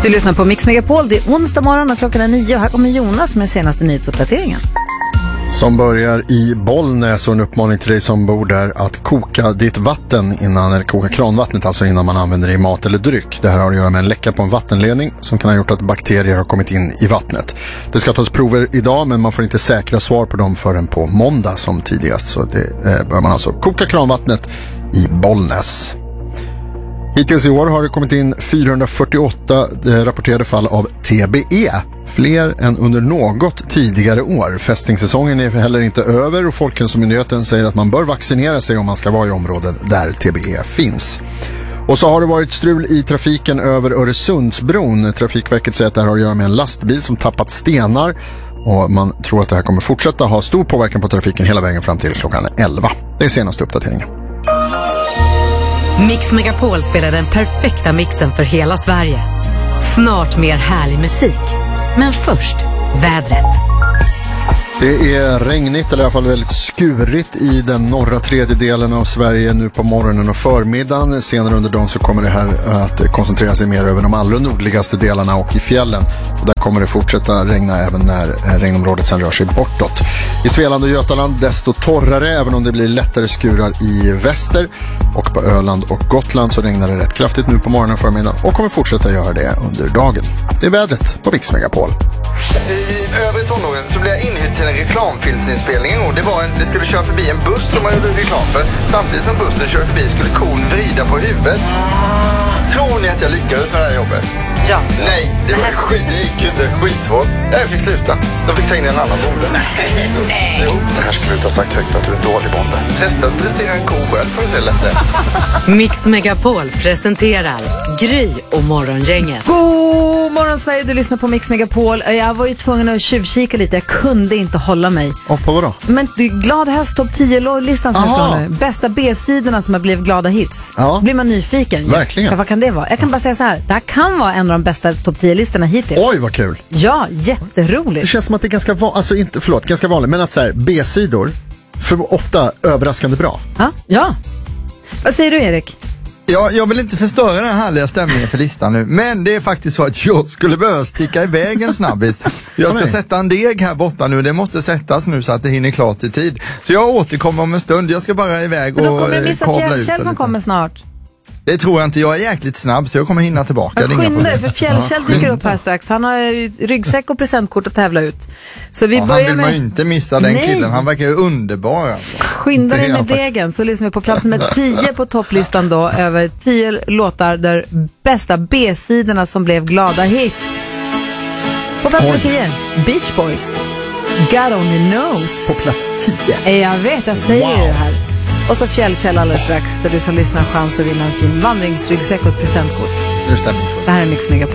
Du lyssnar på Mix Megapol. Det är onsdag morgon och klockan är 9 och här kommer Jonas med senaste nyhetsuppdateringen. Som börjar i Bollnäs och en uppmaning till dig som bor där att koka ditt vatten innan, eller koka kranvattnet alltså innan man använder det i mat eller dryck. Det här har att göra med en läcka på en vattenledning som kan ha gjort att bakterier har kommit in i vattnet. Det ska tas prover idag men man får inte säkra svar på dem förrän på måndag som tidigast. Så det bör man alltså koka kranvattnet i Bollnäs. Hittills i år har det kommit in 448 rapporterade fall av TBE. Fler än under något tidigare år. Fästingssäsongen är heller inte över och Folkhälsomyndigheten säger att man bör vaccinera sig om man ska vara i områden där TBE finns. Och så har det varit strul i trafiken över Öresundsbron. Trafikverket säger att det här har att göra med en lastbil som tappat stenar. Och man tror att det här kommer fortsätta ha stor påverkan på trafiken hela vägen fram till klockan 11. Det är senaste uppdateringen. Mix Megapol spelar den perfekta mixen för hela Sverige. Snart mer härlig musik. Men först, vädret. Det är regnigt, eller i alla fall väldigt skurigt i den norra tredjedelen av Sverige nu på morgonen och förmiddagen. Senare under dagen så kommer det här att koncentrera sig mer över de allra nordligaste delarna och i fjällen. Och där kommer det fortsätta regna även när regnområdet sen rör sig bortåt. I Svealand och Götaland desto torrare, även om det blir lättare skurar i väster. Och på Öland och Gotland så regnar det rätt kraftigt nu på morgonen och förmiddagen och kommer fortsätta göra det under dagen. Det är vädret på Mix Megapol. I övre tonåren så blev jag inhyrt till en reklamfilmsinspelning och det skulle köra förbi en buss som man gjorde reklam för. Samtidigt som bussen körde förbi skulle kon vrida på huvudet. Tror ni att jag lyckades med det här jobbet? Ja. Nej, det gick ju inte, skitsvårt. Jag fick sluta. De fick ta in en annan bonde. Nej. Jo, Det här skulle du ha sagt högt att du är en dålig bonde. testa att dressera en ko själv för att se lätt det. Mix Megapol presenterar Gry och Morgongänget. God morgon Sverige, du lyssnar på Mix Megapol. Jag var ju tvungen att tjuvkika lite, jag kunde inte hålla mig. Och på vadå? Men det är glad höst, topp 10-listan som jag ska ha nu. Bästa B-sidorna som har blivit glada hits. Ja. Så blir man nyfiken. Verkligen. Så vad kan det vara? Jag kan bara säga så här, det här kan vara en av de bästa topp 10-listorna hittills. Oj, vad kul. Ja, jätteroligt. Det känns som att det är ganska vanligt, men att så här, B-sidor för ofta överraskande bra. Ja. Vad säger du, Erik? Ja, jag vill inte förstöra den här härliga stämningen för listan nu, men det är faktiskt så att jag skulle behöva sticka iväg en snabbis. Jag ska sätta en deg här borta nu, det måste sättas nu så att det hinner klart i tid. Så jag återkommer om en stund, jag ska bara iväg och Men då kommer vi missa kabla ut. Fjällkäll som kommer snart. Det tror jag inte, jag är jäkligt snabb så jag kommer hinna tillbaka. Jag skyndar, för Fjällkäll dyker upp här strax. Han har ryggsäck och presentkort att tävla ut. Så vi börjar han vill man ju inte missa den killen, han verkar ju underbar alltså. Skynda dig med degen, så lyssnar vi på plats med 10 på topplistan då, över 10 låtar där bästa B-sidorna som blev glada hits. På plats med 10, Beach Boys, God Only Knows. På plats 10. Jag vet, jag säger ju det här. Och så Fjällkäll alldeles strax, där du som lyssnar har chans att vinna en fin vandringsryggsäck och ett presentkort. Nu är stämningsfullt. Det här är Mix Megapol.